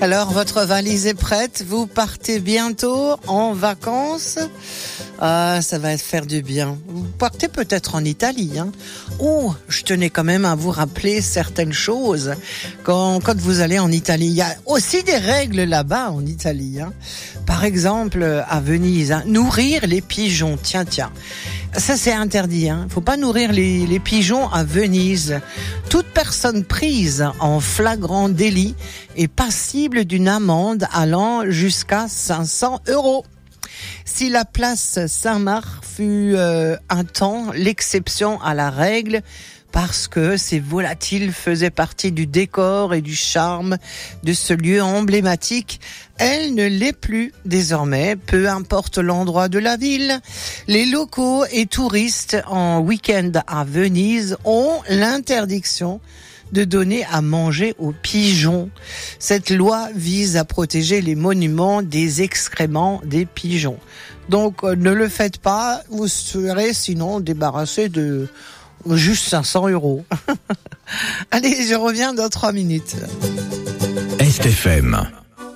Alors, votre valise est prête. Vous partez bientôt en vacances. Ah, ça va faire du bien. Vous partez peut-être en Italie. Oh, je tenais quand même à vous rappeler certaines choses. Quand vous allez en Italie, il y a aussi des règles là-bas en Italie. Par exemple, à Venise, nourrir les pigeons. Tiens. Ça, c'est interdit. Faut pas nourrir les pigeons à Venise. Toute personne prise en flagrant délit est passible d'une amende allant jusqu'à 500 €. Si la place Saint-Marc fut un temps l'exception à la règle, parce que ces volatiles faisaient partie du décor et du charme de ce lieu emblématique, elle ne l'est plus désormais, peu importe l'endroit de la ville. Les locaux et touristes en week-end à Venise ont l'interdiction de donner à manger aux pigeons. Cette loi vise à protéger les monuments des excréments des pigeons. Donc ne le faites pas, vous serez sinon débarrassé de juste 500 €. Allez, je reviens dans 3 minutes. Est FM.